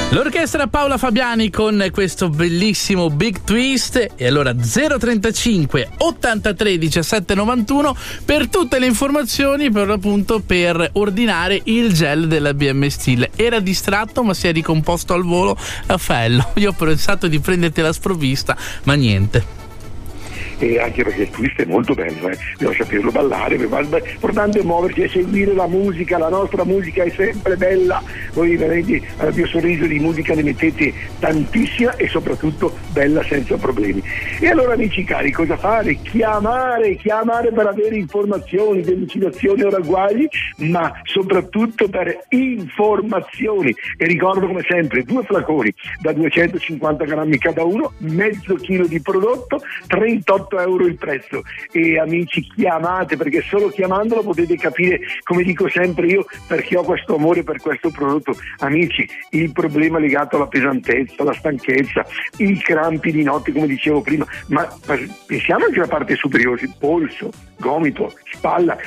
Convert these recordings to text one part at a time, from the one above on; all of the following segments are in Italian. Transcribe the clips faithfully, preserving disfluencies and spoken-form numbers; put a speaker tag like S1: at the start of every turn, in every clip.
S1: L'orchestra Paola Fabiani con questo bellissimo Big Twist. E allora zero trentacinque ottantatré diciassette novantuno per tutte le informazioni, per l'appunto per ordinare il gel della B M Steel. Era distratto ma si è ricomposto al volo. Raffaello, io ho pensato di prenderti la sprovvista, ma niente.
S2: E anche perché il twist è molto bello, eh? Devo saperlo ballare, l'importante è muoversi e seguire la musica, la nostra musica è sempre bella, voi veramente al mio sorriso di musica ne mettete tantissima e soprattutto bella senza problemi. E allora amici cari, cosa fare? Chiamare, chiamare per avere informazioni, delucidazioni o ragguagli, ma soprattutto per informazioni. E ricordo come sempre, due flaconi da duecentocinquanta grammi cada uno, mezzo chilo di prodotto, trentotto euro il prezzo. E amici, chiamate, perché solo chiamandolo potete capire, come dico sempre io, perché ho questo amore per questo prodotto. Amici, il problema legato alla pesantezza, alla stanchezza, i crampi di notte, come dicevo prima, ma pensiamo anche alla parte superiore, polso, gomito, spalla,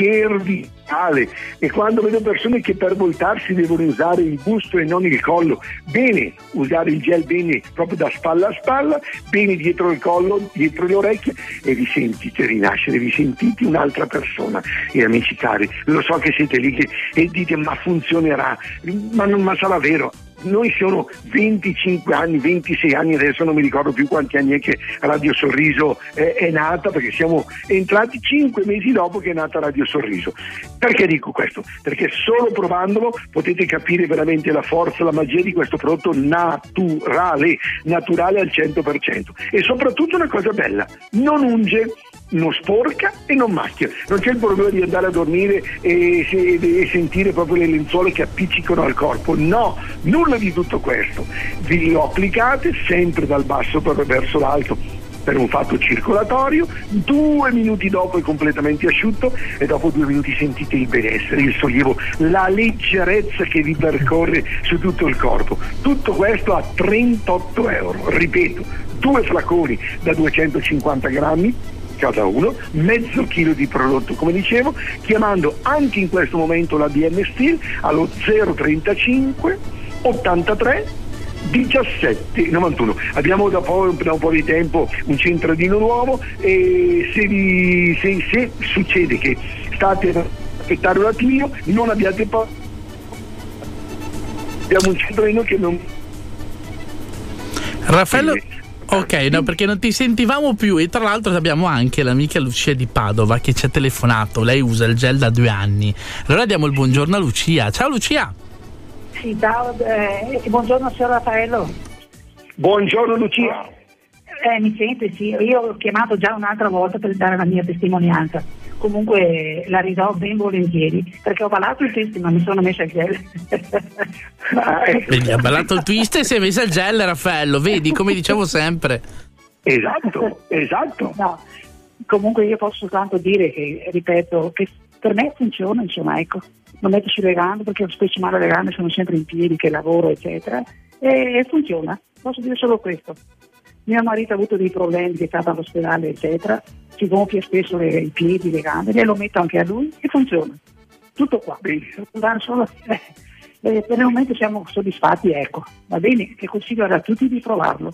S2: cervicale. E quando vedo persone che per voltarsi devono usare il busto e non il collo, bene usare il gel bene proprio da spalla a spalla, bene dietro il collo, dietro le orecchie, e vi sentite rinascere, vi sentite un'altra persona. E amici cari, lo so che siete lì che, e dite ma funzionerà, ma non ma sarà vero. Noi sono venticinque anni, ventisei anni, adesso non mi ricordo più quanti anni è che Radio Sorriso è, è nata, perché siamo entrati cinque mesi dopo che è nata Radio Sorriso. Perché dico questo? Perché solo provandolo potete capire veramente la forza, la magia di questo prodotto naturale, naturale al cento per cento. E soprattutto una cosa bella, non unge, non sporca e non macchia. Non c'è il problema di andare a dormire e, e sentire proprio le lenzuola che appiccicano al corpo. No, nulla di tutto questo. Vi lo applicate sempre dal basso verso l'alto per un fatto circolatorio, due minuti dopo è completamente asciutto e dopo due minuti sentite il benessere, il sollievo, la leggerezza che vi percorre su tutto il corpo. Tutto questo a trentotto euro. Ripeto, due flaconi da duecentocinquanta grammi cada uno, mezzo chilo di prodotto, come dicevo, chiamando anche in questo momento la B M Steel allo zero trentacinque ottantatré diciassette novantuno. Abbiamo da, po- da un po' di tempo un centradino nuovo e se, vi, se, se succede che state ad aspettare un attimino, non abbiate paura, abbiamo un centradino che non...
S1: Raffaello... Ok, no, perché non ti sentivamo più e tra l'altro abbiamo anche l'amica Lucia di Padova che ci ha telefonato, lei usa il gel da due anni. Allora diamo il buongiorno a Lucia. Ciao Lucia.
S3: Sì, ciao, eh, buongiorno signor Raffaello.
S2: Buongiorno Lucia.
S3: Eh, mi sente, sì, io ho chiamato già un'altra volta per dare la mia testimonianza. Comunque la ridò ben volentieri perché ho ballato il twist ma mi sono messa il gel.
S1: Quindi ha ballato il twist e si è messa il gel, Raffaello, vedi come dicevo sempre.
S2: Esatto, esatto.
S3: No, comunque io posso soltanto dire che, ripeto, che per me funziona, insomma, ecco, non metto sulle gambe perché ho spesso male alle gambe, sono sempre in piedi che lavoro eccetera e, e funziona, posso dire solo questo. Mio marito ha avuto dei problemi, che è stato all'ospedale eccetera, si gonfia spesso le, i piedi, le gambe, e lo metto anche a lui e funziona. Tutto qua. Solo, eh, eh, per il momento siamo soddisfatti, ecco. Va bene, che consiglio a tutti di provarlo.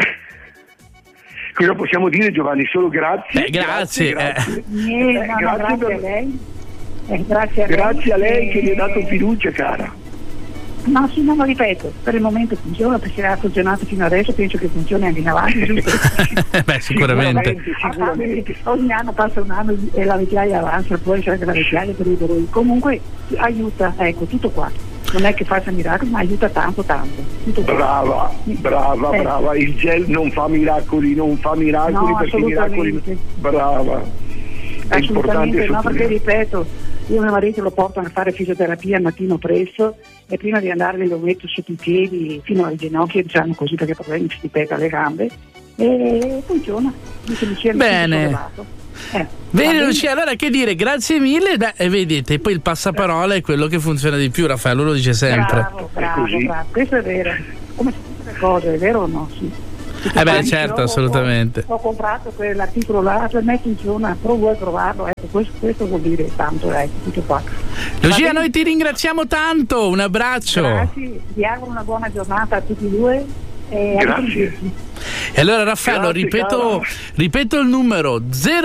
S2: Cosa possiamo dire, Giovanni? Solo grazie.
S1: Eh, grazie.
S2: Grazie, grazie.
S3: Eh, no,
S2: grazie,
S3: no, grazie
S2: per...
S3: a lei. Eh, grazie a lei.
S2: Grazie a lei
S3: eh,
S2: che mi ha dato fiducia, cara.
S3: No, sì, no, lo ripeto, per il momento funziona, perché ha funzionato fino adesso, penso che funzioni anche in avanti, giusto?
S1: Beh, sicuramente.
S2: Sicuramente, sicuramente.
S3: Ogni anno passa un anno e la vecchiaia avanza, può essere che la vecchiaia per i dolori. Comunque aiuta, ecco, tutto qua. Non è che faccia miracoli, ma aiuta tanto, tanto. Tutto
S2: brava, brava, eh. brava. Il gel non fa miracoli, non fa miracoli,
S3: no,
S2: perché i miracoli... Brava. È
S3: assolutamente no, perché ripeto, io e mio marito lo portano a fare fisioterapia al mattino presto e prima di andare lo metto sotto i piedi fino ai ginocchi, diciamo così, perché poi mi si pega le gambe e funziona.
S1: Bene.
S3: Eh,
S1: Bene Lucia, allora che dire, grazie mille. Beh, e vedete, poi il passaparola è quello che funziona di più, Raffaello lo dice sempre.
S3: Bravo, bravo, bravo. Questo è vero. Come si dice le cose, è vero o no? Sì.
S1: Eh beh, certo, assolutamente.
S3: Ho, ho comprato quell'articolo là, per me funziona, però vuoi provarlo, ecco, questo, questo vuol dire tanto, ecco, tutto qua.
S1: Lucia, noi ti ringraziamo tanto, un abbraccio.
S3: Grazie, vi auguro una buona giornata a tutti e due. E
S2: Grazie.
S1: E allora Raffaello,
S2: Grazie,
S1: ripeto,
S2: cara.
S1: ripeto il numero zero